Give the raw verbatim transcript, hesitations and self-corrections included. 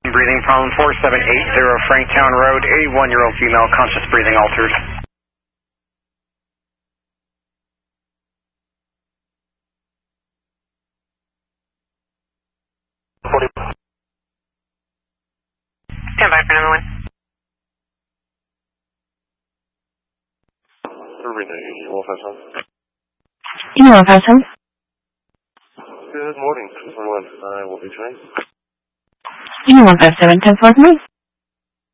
Breathing problem four seven eight zero Franktown Road, eighty-one-year-old female, conscious breathing altered. Stand by for another one. Email person. Good morning, everyone. I will be trying. Email one five seven ten for me.